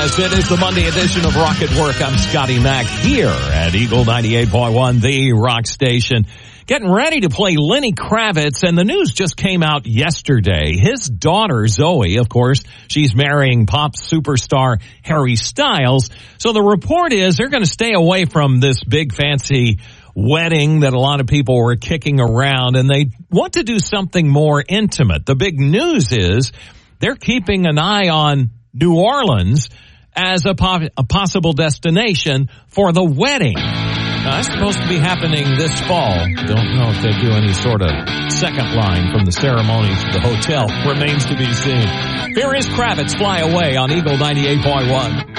Yes, it is the Monday edition of Rock at Work. I'm Scotty Mac here at Eagle 98.1, the rock station. Getting ready to play Lenny Kravitz, and the news just came out yesterday. His daughter, Zoe, of course, she's marrying pop superstar Harry Styles. So the report is they're going to stay away from this big fancy wedding that a lot of people were kicking around, and they want to do something more intimate. The big news is they're keeping an eye on New Orleans as a possible destination for the wedding. Now, that's supposed to be happening this fall. Don't know if they do any sort of second line from the ceremonies to the hotel. Remains to be seen. Here is Kravitz, Fly Away on Eagle 98.1.